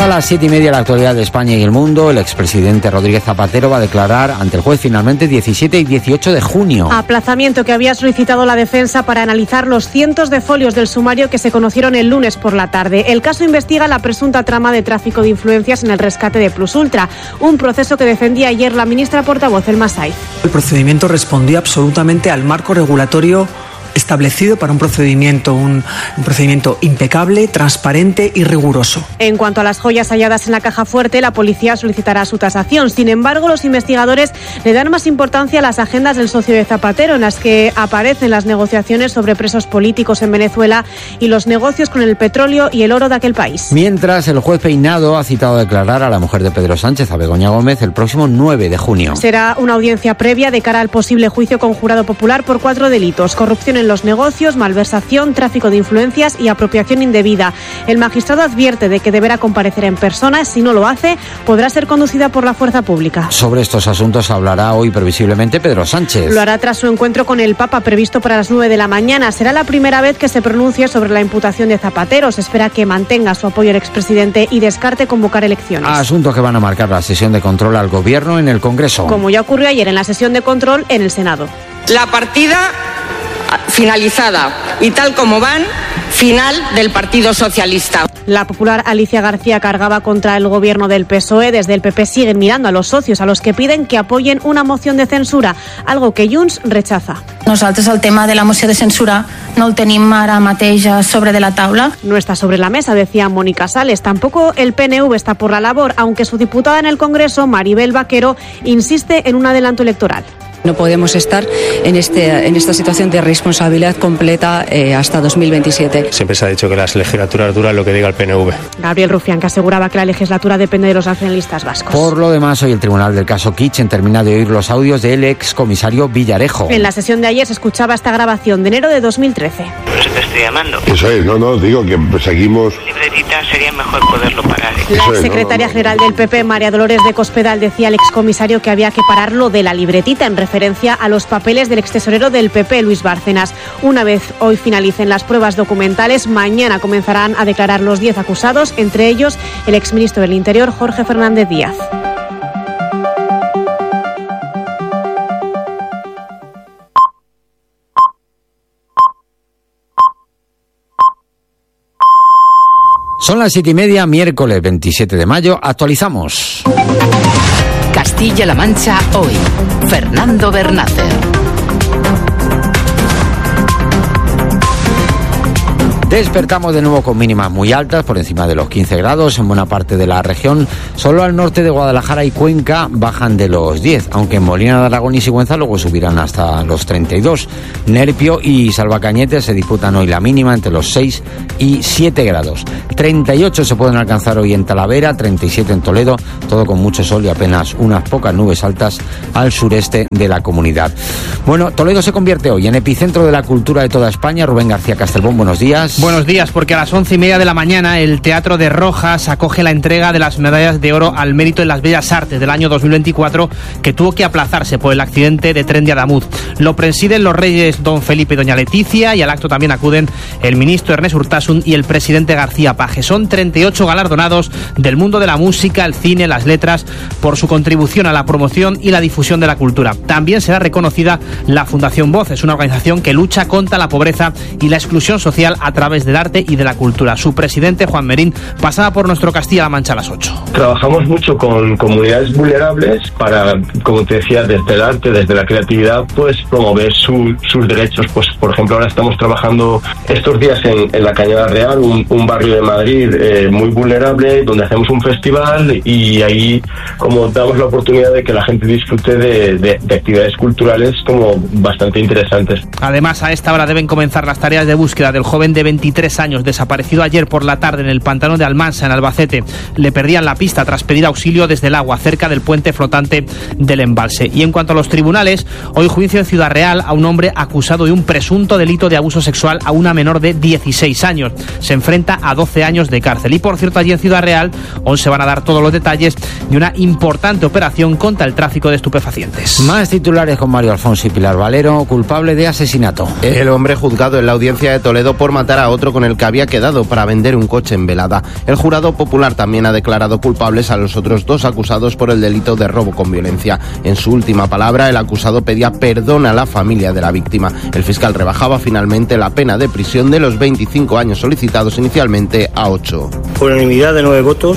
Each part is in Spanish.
Hasta las 7:30 la actualidad de España y el mundo. El expresidente Rodríguez Zapatero va a declarar ante el juez finalmente 17 y 18 de junio. Aplazamiento que había solicitado la defensa para analizar los cientos de folios del sumario que se conocieron el lunes por la tarde. El caso investiga la presunta trama de tráfico de influencias en el rescate de Plus Ultra, un proceso que defendía ayer la ministra portavoz Elma Saiz. El procedimiento respondía absolutamente al marco regulatorio establecido para un procedimiento impecable, transparente y riguroso. En cuanto a las joyas halladas en la caja fuerte, la policía solicitará su tasación. Sin embargo, los investigadores le dan más importancia a las agendas del socio de Zapatero, en las que aparecen las negociaciones sobre presos políticos en Venezuela y los negocios con el petróleo y el oro de aquel país. Mientras, el juez Peinado ha citado a declarar a la mujer de Pedro Sánchez, a Begoña Gómez, el próximo 9 de junio. Será una audiencia previa de cara al posible juicio con jurado popular por 4 delitos: corrupción en los negocios, malversación, tráfico de influencias y apropiación indebida. El magistrado advierte de que deberá comparecer en persona. Si no lo hace, podrá ser conducida por la fuerza pública. Sobre estos asuntos hablará hoy previsiblemente Pedro Sánchez. Lo hará tras su encuentro con el Papa previsto para las 9 de la mañana. Será la primera vez que se pronuncie sobre la imputación de Zapatero. Se espera que mantenga su apoyo al expresidente y descarte convocar elecciones. Asuntos que van a marcar la sesión de control al gobierno en el Congreso. Como ya ocurrió ayer en la sesión de control en el Senado. La partida finalizada y tal como van, final del Partido Socialista. La popular Alicia García cargaba contra el gobierno del PSOE. Desde el PP siguen mirando a los socios, a los que piden que apoyen una moción de censura, algo que Junts rechaza. Nosaltres el tema de la moció de censura no el tenim ara mateix sobre de la taula. No está sobre la mesa, decía Mónica Sales. Tampoco el PNV está por la labor, aunque su diputada en el Congreso, Maribel Vaquero, insiste en un adelanto electoral. No podemos estar en esta situación de responsabilidad completa hasta 2027. Siempre se ha dicho que las legislaturas duran lo que diga el PNV. Gabriel Rufián, que aseguraba que la legislatura depende de los nacionalistas vascos. Por lo demás, hoy el tribunal del caso Kitchen termina de oír los audios del excomisario Villarejo. En la sesión de ayer se escuchaba esta grabación de enero de 2013. Por eso te estoy llamando. Eso es, no, digo que seguimos... Libretita sería mejor poderlo parar. La secretaria general del PP, María Dolores de Cospedal, decía al excomisario que había que parar lo de la libretita en referencia a los papeles del extesorero del PP, Luis Bárcenas. Una vez hoy finalicen las pruebas documentales, mañana comenzarán a declarar los 10 acusados, entre ellos el exministro del Interior, Jorge Fernández Díaz. Son las 7:30, miércoles 27 de mayo. Actualizamos. Castilla-La Mancha hoy. Fernando Bernácer. Despertamos de nuevo con mínimas muy altas, por encima de los 15 grados en buena parte de la región. Solo al norte de Guadalajara y Cuenca bajan de los 10, aunque en Molina de Aragón y Sigüenza luego subirán hasta los 32. Nerpio y Salvacañete se disputan hoy la mínima entre los 6 y 7 grados. 38 se pueden alcanzar hoy en Talavera, 37 en Toledo, todo con mucho sol y apenas unas pocas nubes altas al sureste de la comunidad. Bueno, Toledo se convierte hoy en epicentro de la cultura de toda España. Rubén García Castelbón, buenos días. Buenos días, porque a las 11:30 de la mañana el Teatro de Rojas acoge la entrega de las medallas de oro al mérito en las Bellas Artes del año 2024, que tuvo que aplazarse por el accidente de tren de Adamuz. Lo presiden los reyes don Felipe y doña Leticia, y al acto también acuden el ministro Ernest Urtasun y el presidente García Paje. Son 38 galardonados del mundo de la música, el cine, las letras, por su contribución a la promoción y la difusión de la cultura. También será reconocida la Fundación Voces, una organización que lucha contra la pobreza y la exclusión social a través del arte y de la cultura. Su presidente, Juan Merín, pasaba por nuestro Castilla-La Mancha a las 8. Trabajamos mucho con comunidades vulnerables para, como te decía, desde el arte, desde la creatividad, pues promover sus derechos. Pues, por ejemplo, ahora estamos trabajando estos días en la Cañada Real, un barrio de Madrid muy vulnerable, donde hacemos un festival, y ahí como damos la oportunidad de que la gente disfrute de actividades culturales como bastante interesantes. Además, a esta hora deben comenzar las tareas de búsqueda del joven de 23 años, desaparecido ayer por la tarde en el pantano de Almansa, en Albacete. Le perdían la pista tras pedir auxilio desde el agua, cerca del puente flotante del embalse. Y en cuanto a los tribunales, hoy juicio en Ciudad Real a un hombre acusado de un presunto delito de abuso sexual a una menor de 16 años. Se enfrenta a 12 años de cárcel. Y por cierto, allí en Ciudad Real hoy se van a dar todos los detalles de una importante operación contra el tráfico de estupefacientes. Más titulares con Mario Alfonso y Pilar Valero, culpable de asesinato. El hombre juzgado en la audiencia de Toledo por matar a otro con el que había quedado para vender un coche en Velada. El jurado popular también ha declarado culpables a los otros 2 acusados por el delito de robo con violencia. En su última palabra, el acusado pedía perdón a la familia de la víctima. El fiscal rebajaba finalmente la pena de prisión de los 25 años solicitados inicialmente a 8. Por unanimidad de 9 votos,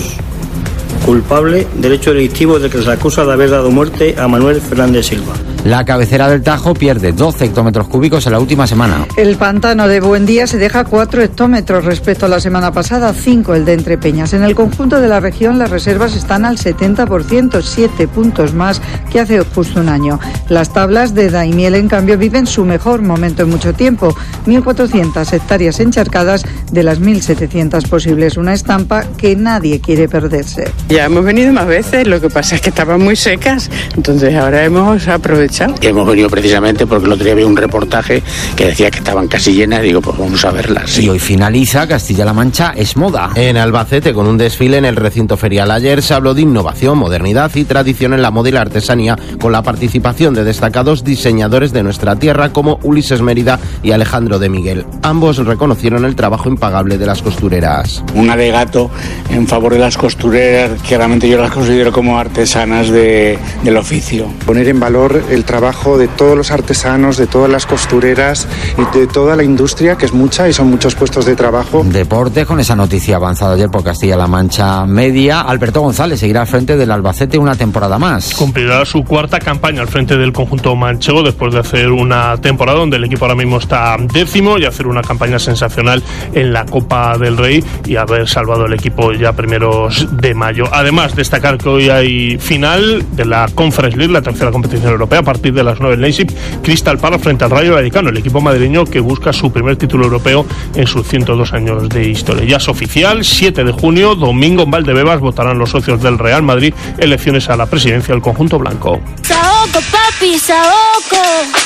culpable del hecho delictivo del que se le acusa de haber dado muerte a Manuel Fernández Silva. La cabecera del Tajo pierde 12 hectómetros cúbicos en la última semana. El pantano de Buendía se deja 4 hectómetros respecto a la semana pasada, 5 el de Entrepeñas. En el conjunto de la región las reservas están al 70%, 7 puntos más que hace justo un año. Las tablas de Daimiel, en cambio, viven su mejor momento en mucho tiempo. 1.400 hectáreas encharcadas de las 1.700 posibles. Una estampa que nadie quiere perderse. Ya hemos venido más veces, lo que pasa es que estaban muy secas, entonces ahora hemos aprovechado. Que hemos venido precisamente porque el otro día había un reportaje que decía que estaban casi llenas, digo, pues vamos a verlas. Sí. Y hoy finaliza Castilla-La Mancha es moda. En Albacete, con un desfile en el recinto ferial ayer, se habló de innovación, modernidad y tradición en la moda y la artesanía, con la participación de destacados diseñadores de nuestra tierra como Ulises Mérida y Alejandro de Miguel. Ambos reconocieron el trabajo impagable de las costureras. Un alegato en favor de las costureras, que realmente yo las considero como artesanas del oficio. Poner en valor el trabajo de todos los artesanos, de todas las costureras y de toda la industria, que es mucha y son muchos puestos de trabajo. Deportes, con esa noticia avanzada ayer por Castilla-La Mancha Media. Alberto González seguirá al frente del Albacete una temporada más. Cumplirá su 4ª campaña al frente del conjunto manchego después de hacer una temporada donde el equipo ahora mismo está 10º y hacer una campaña sensacional en la Copa del Rey y haber salvado el equipo ya primeros de mayo. Además, destacar que hoy hay final de la Conference League, la tercera competición europea, a partir de las 9 en Leipzig, Crystal Palace frente al Rayo Vallecano, el equipo madrileño que busca su primer título europeo en sus 102 años de historia. Ya es oficial, 7 de junio, domingo en Valdebebas, votarán los socios del Real Madrid elecciones a la presidencia del conjunto blanco. Saoco, papi, saoco.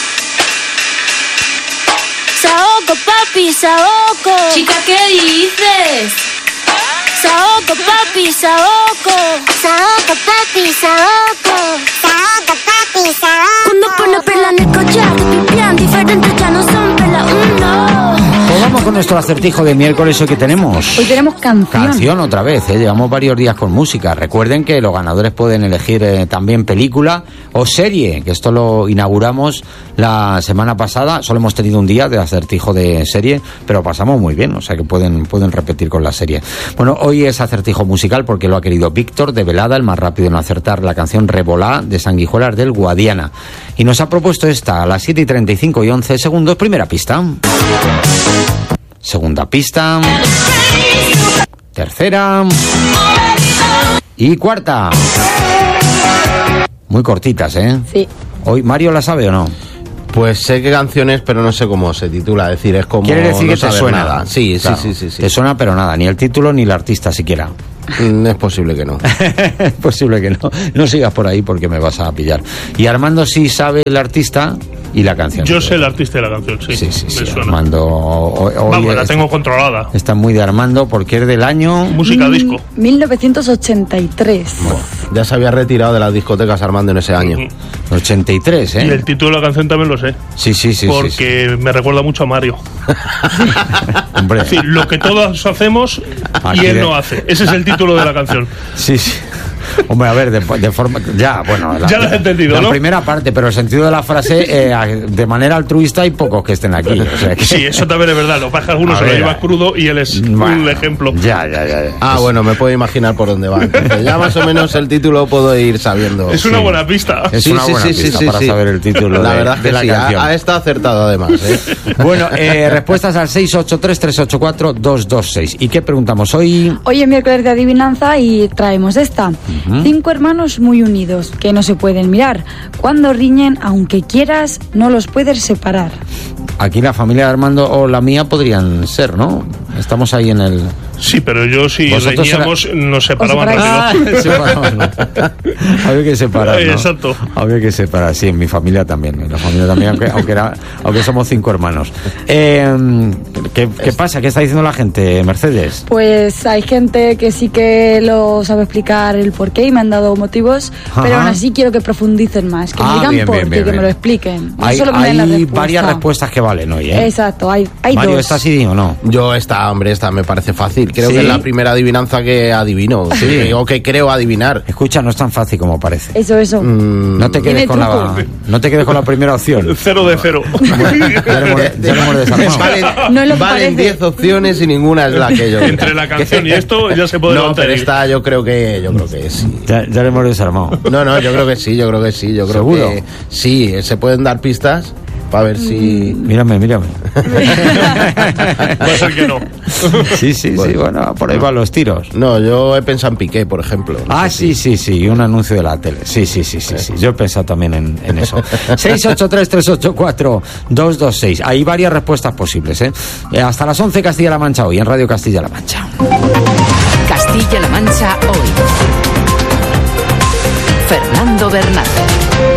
Saoco, papi, saoco. Chica, ¿qué dices? Saoco, papi, saoco. Saoco, papi, saoco. Saoco, papi, saoco. Cuando pone perla en el collar, te pipián diferentes, ya no son perla, no. Pues vamos con nuestro acertijo de miércoles. Hoy que tenemos. Hoy tenemos Canción otra vez, llevamos varios días con música. Recuerden que los ganadores pueden elegir también película o serie, que esto lo inauguramos la semana pasada. Solo hemos tenido un día de acertijo de serie, pero pasamos muy bien, o sea que pueden repetir con la serie. Bueno, hoy es acertijo musical porque lo ha querido Víctor de Velada, el más rápido en acertar la canción Revolá de Sanguijuelas del Guadiana. Y nos ha propuesto esta a las 7:35 y 11 segundos. Primera pista. Segunda pista. Tercera. Y cuarta. Muy cortitas, ¿eh? Sí. Hoy, ¿Mario la sabe o no? Pues sé qué canción es, pero no sé cómo se titula. Es decir, es como... ¿Quiere decir no que te suena? Nada. Sí, claro. Sí. Te suena, pero nada, ni el título ni el artista siquiera. Es posible que no. Es posible que no. No sigas por ahí porque me vas a pillar. Y Armando sí sabe el artista y la canción. Yo sé el artista y la canción, sí. Sí. Armando... Hoy vamos, la tengo controlada. Está muy de Armando porque es del año... Música disco. 1983. Bueno, ya se había retirado de las discotecas Armando en ese año. 83, ¿eh? Y el título de la canción también lo sé. Sí. Porque me recuerda mucho a Mario. Hombre. Sí, lo que todos hacemos y él no hace. Ese es el título de la canción. Sí. Hombre, a ver, de forma... Ya, bueno... Ya lo has entendido, ¿no? La ¿no? primera parte, pero el sentido de la frase, de manera altruista hay pocos que estén aquí. O sea que... Sí, eso también es verdad. Lo que pasa es que algunos se lo llevan crudo y él es un ejemplo. Ya. Bueno, me puedo imaginar por dónde va. Entonces, ya más o menos el título puedo ir sabiendo. Es una buena pista. Es una buena pista para saber el título la verdad de la canción. Ha estado acertado además, ¿eh? Bueno, respuestas al 683-384-226. ¿Y qué preguntamos hoy? Hoy es miércoles de adivinanza y traemos esta. 5 hermanos muy unidos que no se pueden mirar. Cuando riñen, aunque quieras, no los puedes separar. Aquí la familia de Armando o la mía podrían ser, ¿no? Estamos ahí en el Sí, pero yo si reñíamos nos separaban rápido. Había que separar, ¿no? Exacto. Había que separar, sí, en mi familia también. En la familia también, aunque somos 5 hermanos. ¿Qué pasa? ¿Qué está diciendo la gente, Mercedes? Pues hay gente que sí que lo sabe explicar el porqué y me han dado motivos, pero aún así quiero que profundicen más, que me digan por qué, que me lo expliquen. No solo me den la respuesta. Varias respuestas que valen hoy, ¿eh? Exacto, hay Mario, dos. ¿estás sí o no? Yo esta me parece fácil. Creo que es la primera adivinanza que adivino. Sí. O que creo adivinar. Escucha, no es tan fácil como parece. Eso. No te quedes con la primera opción. 0 de 0. Ya lo hemos desarmado. Valen 10 opciones y ninguna es la que yo. Entre la canción y esto ya se puede No, pero esta yo creo que sí. Ya lo hemos desarmado. No, yo creo que sí. Yo creo ¿Seguro? que sí. Se pueden dar pistas para ver si... Mírame. Puede ser que no. Sí, bueno, por ahí van los tiros. No, yo he pensado en Piqué, por ejemplo. Sí, un anuncio de la tele. Sí. Yo he pensado también en eso. 683-384-226. Hay varias respuestas posibles, ¿eh? Hasta las 11 Castilla-La Mancha hoy, en Radio Castilla-La Mancha. Castilla-La Mancha hoy. Fernando Bernández.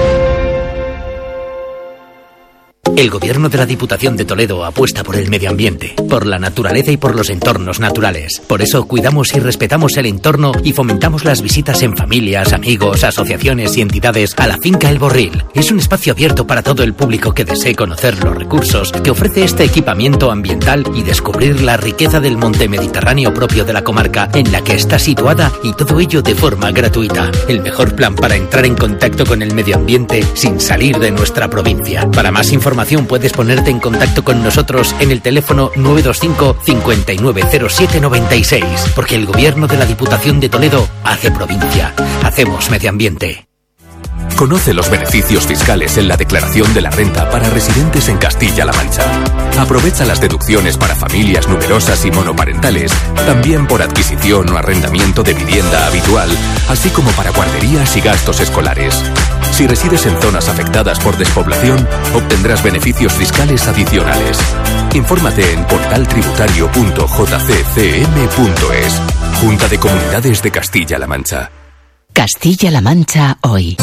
El Gobierno de la Diputación de Toledo apuesta por el medio ambiente, por la naturaleza y por los entornos naturales. Por eso cuidamos y respetamos el entorno y fomentamos las visitas en familias, amigos, asociaciones y entidades a la finca El Borril. Es un espacio abierto para todo el público que desee conocer los recursos que ofrece este equipamiento ambiental y descubrir la riqueza del monte mediterráneo propio de la comarca en la que está situada, y todo ello de forma gratuita. El mejor plan para entrar en contacto con el medio ambiente sin salir de nuestra provincia. Para más información puedes ponerte en contacto con nosotros en el teléfono 925 590796, porque el Gobierno de la Diputación de Toledo hace provincia. Hacemos medio ambiente. Conoce los beneficios fiscales en la declaración de la renta para residentes en Castilla-La Mancha. Aprovecha las deducciones para familias numerosas y monoparentales, también por adquisición o arrendamiento de vivienda habitual, así como para guarderías y gastos escolares. Si resides en zonas afectadas por despoblación, obtendrás beneficios fiscales adicionales. Infórmate en portaltributario.jccm.es. Junta de Comunidades de Castilla-La Mancha. Castilla-La Mancha hoy.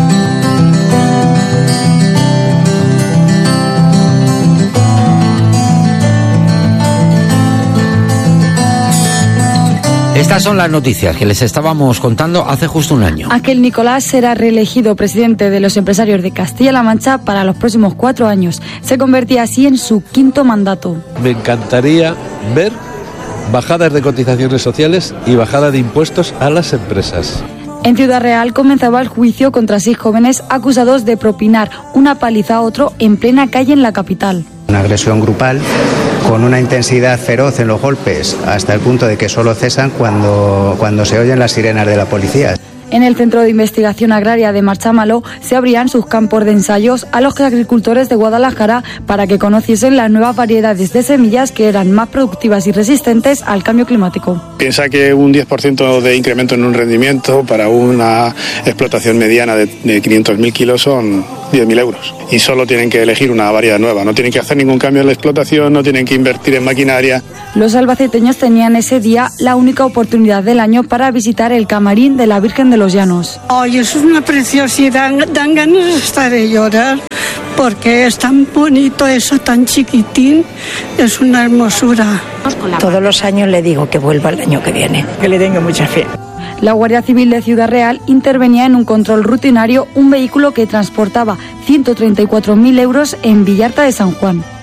Estas son las noticias que les estábamos contando hace justo un año. Ángel Nicolás será reelegido presidente de los empresarios de Castilla-La Mancha para los próximos 4 años. Se convertía así en su 5º mandato. Me encantaría ver bajadas de cotizaciones sociales y bajada de impuestos a las empresas. En Ciudad Real comenzaba el juicio contra 6 jóvenes acusados de propinar una paliza a otro en plena calle en la capital. Una agresión grupal con una intensidad feroz en los golpes, hasta el punto de que solo cesan cuando se oyen las sirenas de la policía. En el Centro de Investigación Agraria de Marchámalo se abrían sus campos de ensayos a los agricultores de Guadalajara para que conociesen las nuevas variedades de semillas que eran más productivas y resistentes al cambio climático. Piensa que un 10% de incremento en un rendimiento para una explotación mediana de 500.000 kilos son 10.000 euros. Y solo tienen que elegir una variedad nueva, no tienen que hacer ningún cambio en la explotación, no tienen que invertir en maquinaria. Los albaceteños tenían ese día la única oportunidad del año para visitar el camarín de la Virgen de los Llanos. Ay, eso es una preciosidad, dan ganas hasta de llorar, porque es tan bonito eso, tan chiquitín, es una hermosura. Todos los años le digo que vuelva el año que viene, que le tengo mucha fe. La Guardia Civil de Ciudad Real intervenía en un control rutinario un vehículo que transportaba 134.000 euros en Villarta de San Juan.